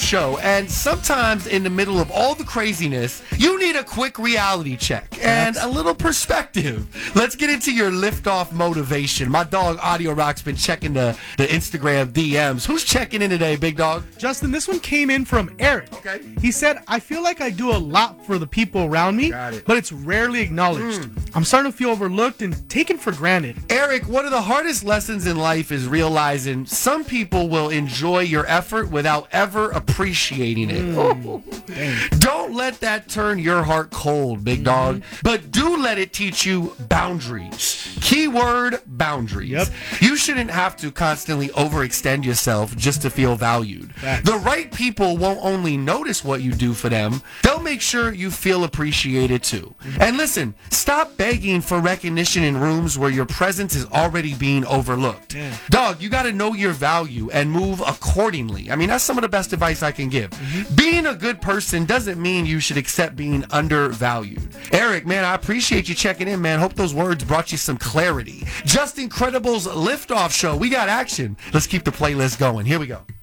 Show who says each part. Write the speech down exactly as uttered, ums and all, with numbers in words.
Speaker 1: show, and sometimes in the middle of all the craziness, you need a quick reality check and a little perspective. Let's get into your liftoff motivation. My dog Audio Rock's been checking the, the Instagram D Ms. Who's checking in today, big dog?
Speaker 2: Justin, this one came in from Eric.
Speaker 1: Okay.
Speaker 2: He said, I feel like I do a lot for the people around me,
Speaker 1: Got it.
Speaker 2: but it's rarely acknowledged. Mm. I'm starting to feel overlooked and taken for granted.
Speaker 1: Eric, one of the hardest lessons in life is realizing some people will enjoy your effort without ever appreciating it. Mm. Don't let that turn your heart cold, big dog, mm-hmm. but do let it teach you boundaries. Keyword boundaries.
Speaker 2: Yep.
Speaker 1: You shouldn't have to constantly overextend yourself just to feel valued.
Speaker 2: Facts.
Speaker 1: The right people won't only notice what you do for them, they'll make sure you feel appreciated too. Mm-hmm. And listen, stop begging for recognition in rooms where your presence is already being overlooked.
Speaker 2: Yeah.
Speaker 1: Dog, you got to know your value and move accordingly. I mean, that's some of the best advice I can give. Mm-hmm. Being a good person doesn't mean you should accept being undervalued. Eric, man, I appreciate you checking in, man. Hope those words brought you some clarity. Just Incredible's Liftoff Show. We got action. Let's keep the playlist going. Here we go.